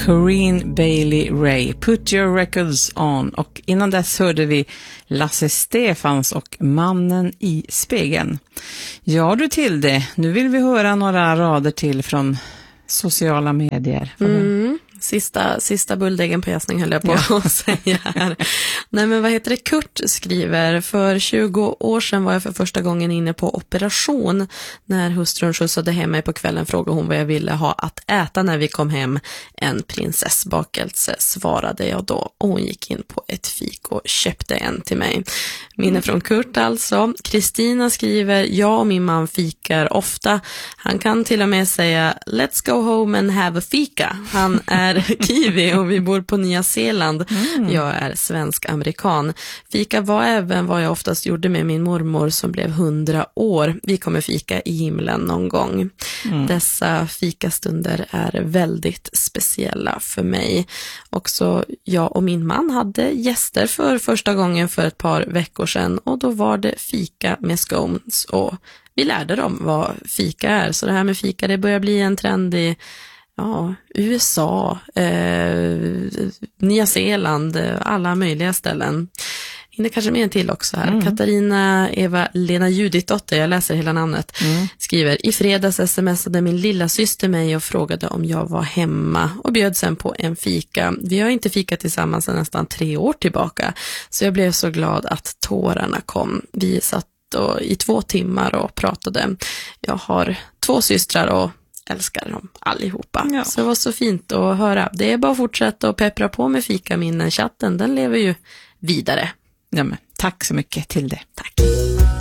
Corinne Bailey Rae, Put Your Records On. Och innan dess hörde vi Lasse Stefans och Mannen i spegeln. Ja du Tilde, nu vill vi höra några rader till från sociala medier. Sista bulldegen på jäsning höll jag på att säga här. Nej men vad heter det? Kurt skriver, för 20 år sedan var jag för första gången inne på operation. När hustrun skjutsade hem mig på kvällen frågade hon vad jag ville ha att äta när vi kom hem. En prinsessbakelse svarade jag då, och hon gick in på ett fik och köpte en till mig. Minne från Kurt alltså. Kristina skriver, jag och min man fikar ofta. Han kan till och med säga let's go home and have a fika. Han är kiwi och vi bor på Nya Zeeland. Jag är svensk-amerikan. Fika var även vad jag oftast gjorde med min mormor som blev 100 år. Vi kommer fika i himlen någon gång. Dessa fikastunder är väldigt speciella för mig. Också jag och min man hade gäster för första gången för ett par veckor sedan, och då var det fika med scones och vi lärde dem vad fika är. Så det här med fika, det börjar bli en trend i USA, Nya Zeeland, alla möjliga ställen. Hinner kanske med en till också här. Katarina Eva Lena Juditdotter, jag läser hela namnet, skriver, i fredags smsade min lilla syster mig och frågade om jag var hemma och bjöd sen på en fika. Vi har inte fikat tillsammans sedan nästan 3 år tillbaka, så jag blev så glad att tårarna kom. Vi satt i 2 timmar och pratade. Jag har 2 systrar och älskar dem allihopa. Ja. Så det var så fint att höra. Det är bara att fortsätta och peppra på med fika-minnen. Chatten, den lever ju vidare. Ja, men tack så mycket till det. Tack.